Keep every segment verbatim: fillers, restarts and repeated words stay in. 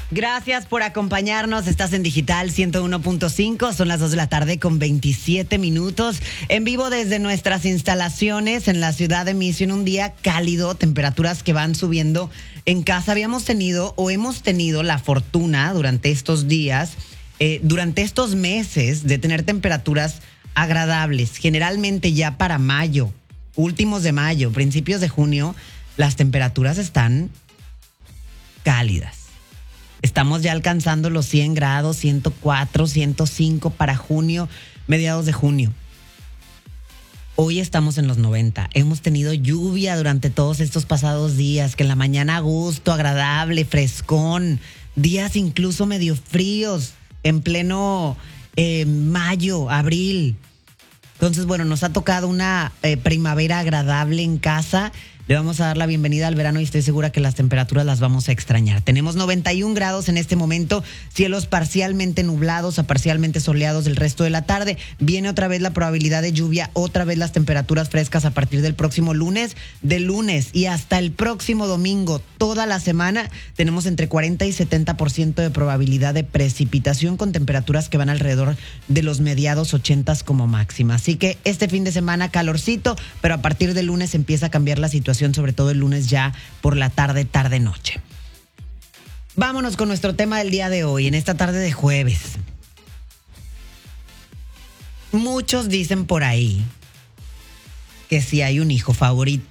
Gracias por acompañarnos. Estás en Digital ciento uno punto cinco. Son las dos de la tarde con veintisiete minutos. En vivo desde nuestras instalaciones en la ciudad de Mission. Un día cálido, temperaturas que van subiendo. En casa habíamos tenido o hemos tenido la fortuna durante estos días, eh, durante estos meses, de tener temperaturas agradables. Generalmente ya para mayo, últimos de mayo, principios de junio, las temperaturas están cálidas. Estamos ya alcanzando los cien grados, ciento cuatro, ciento cinco para junio, mediados de junio. Hoy estamos en los noventa. Hemos tenido lluvia durante todos estos pasados días, que en la mañana a gusto, agradable, frescón. Días incluso medio fríos, en pleno eh, mayo, abril. Entonces, bueno, nos ha tocado una eh, primavera agradable en casa. Le vamos a dar la bienvenida al verano y estoy segura que las temperaturas las vamos a extrañar. Tenemos noventa y un grados en este momento, cielos parcialmente nublados a parcialmente soleados el resto de la tarde. Viene otra vez la probabilidad de lluvia, otra vez las temperaturas frescas a partir del próximo lunes. De lunes y hasta el próximo domingo, toda la semana, tenemos entre cuarenta y setenta por ciento de probabilidad de precipitación con temperaturas que van alrededor de los mediados ochentas como máxima. Así que este fin de semana calorcito, pero a partir del lunes empieza a cambiar la situación, sobre todo el lunes ya por la tarde, tarde-noche. Vámonos con nuestro tema del día de hoy, en esta tarde de jueves. Muchos dicen por ahí que si hay un hijo favorito.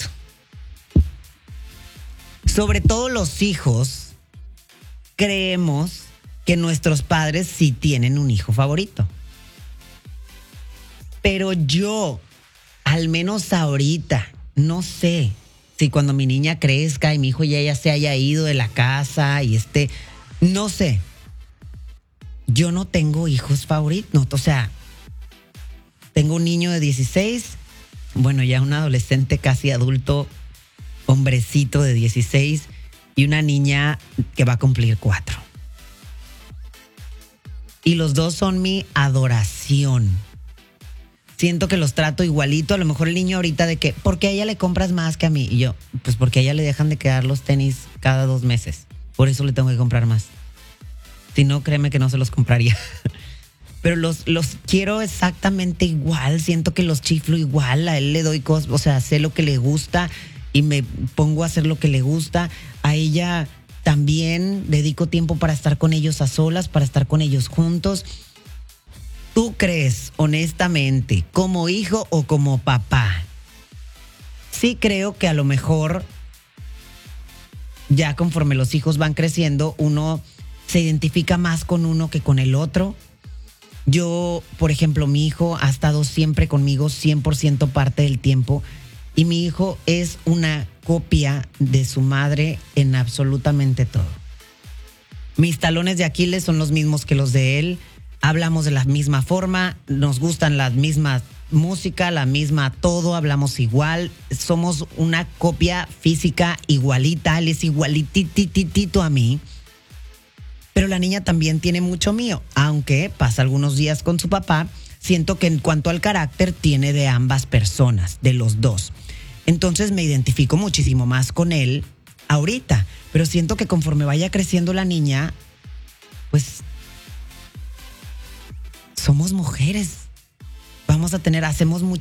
Sobre todo los hijos, creemos que nuestros padres sí tienen un hijo favorito. Pero yo, al menos ahorita, no sé si cuando mi niña crezca y mi hijo ya, ya se haya ido de la casa y esté, no sé. Yo no tengo hijos favoritos, no, o sea, tengo un niño de dieciséis, bueno, ya un adolescente casi adulto, hombrecito de dieciséis y una niña que va a cumplir cuatro. Y los dos son mi adoración. Siento que los trato igualito. A lo mejor el niño ahorita de que, ¿por qué a ella le compras más que a mí? Y yo, pues porque a ella le dejan de quedar los tenis cada dos meses. Por eso le tengo que comprar más. Si no, créeme que no se los compraría. Pero los, los quiero exactamente igual. Siento que los chiflo igual. A él le doy cosas, o sea, sé lo que le gusta y me pongo a hacer lo que le gusta. A ella también dedico tiempo para estar con ellos a solas, para estar con ellos juntos. ¿Tú crees, honestamente, como hijo o como papá? Sí creo que a lo mejor, ya conforme los hijos van creciendo, uno se identifica más con uno que con el otro. Yo, por ejemplo, mi hijo ha estado siempre conmigo cien por ciento parte del tiempo. Y mi hijo es una copia de su madre en absolutamente todo. Mis talones de Aquiles son los mismos que los de él. Hablamos de la misma forma, nos gustan las mismas música, la misma todo, hablamos igual, somos una copia física igualita, él es igualitititito a mí, pero la niña también tiene mucho mío, aunque pasa algunos días con su papá, siento que en cuanto al carácter tiene de ambas personas, de los dos. Entonces me identifico muchísimo más con él ahorita, pero siento que conforme vaya creciendo la niña, pues somos mujeres. Vamos a tener, hacemos muchas